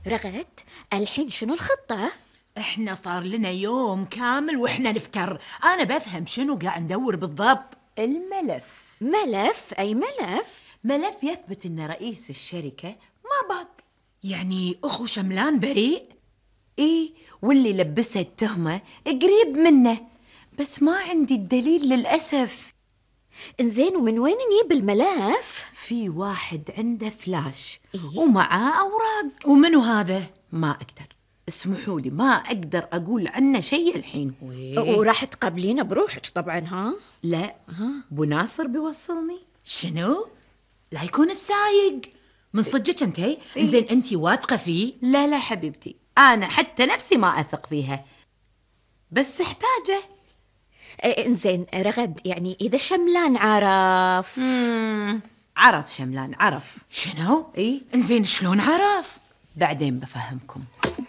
رغد، الحين شنو الخطة؟ احنا صار لنا يوم كامل واحنا نفتر. انا بفهم شنو قاعد ندور بالضبط. الملف. ملف؟ أي ملف؟ ملف يثبت ان رئيس الشركة ما باق. يعني اخو شملان بريء؟ ايه، واللي لبسه التهمة قريب منه، بس ما عندي الدليل للأسف. إنزين، ومن وين نجيب الملف؟ في واحد عنده فلاش إيه؟ ومعاه أوراق. ومنو هذا؟ ما أقدر، اسمحوا لي، ما أقدر أقول عنه شيء الحين. وراح تقابلينه بروحك طبعا، ها؟ لا، أبو ناصر بيوصلني. شنو؟ لا يكون السايق من صدقك انتي؟ انزين انتي واثقة فيه؟ لا لا حبيبتي، أنا حتى نفسي ما أثق فيها، بس احتاجه. إنزين رغد، يعني إذا شملان عرف. عرف شملان، عرف. شنو؟ إيه؟ انزين شلون عرف؟ بعدين بفهمكم.